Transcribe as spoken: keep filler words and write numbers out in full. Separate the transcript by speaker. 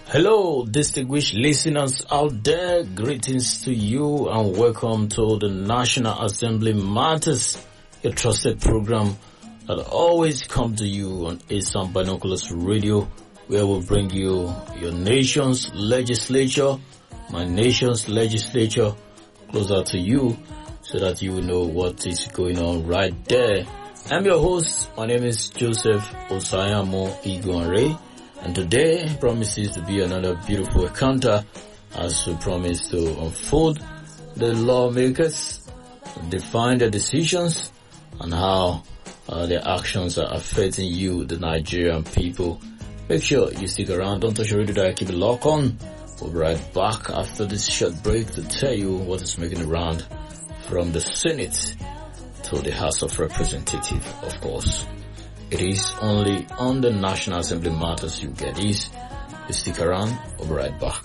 Speaker 1: Hello, distinguished listeners out there. Greetings to you and welcome to the National Assembly Matters, your trusted program that always comes to you on Asam Binoculars Radio, where we'll bring you your nation's legislature, my nation's legislature, closer to you so that you will know what is going on right there. I'm your host. My name is Joseph Osayamo Iguanre. And today promises to be another beautiful encounter as we promise to unfold the lawmakers, define their decisions and how uh, their actions are affecting you, the Nigerian people. Make sure you stick around. Don't touch your radio, keep it locked on. We'll be right back after this short break to tell you what is making the round from the Senate to the House of Representatives, of course. It is only on the National Assembly Matters you get this. You stick around, we'll be right back.